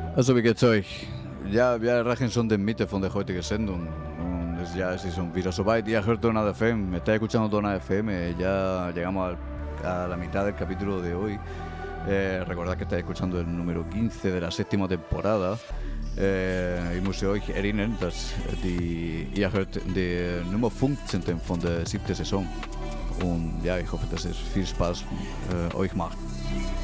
Also wie geht's euch? Ja, wir erreichen schon den Mitte von der heutigen Sendung. Und es ist schon wieder soweit. Ihr hört Dona de FM, me está escuchando Dona de FM. Ya llegamos a la mitad del capítulo de hoy. Recordad que estáis escuchando el número 15 de la séptima temporada. Ich muss euch erinnern, dass ihr hört die Nummer 15 von der 7. Saison. Und ja, ich hoffe, dass es viel Spaß euch macht.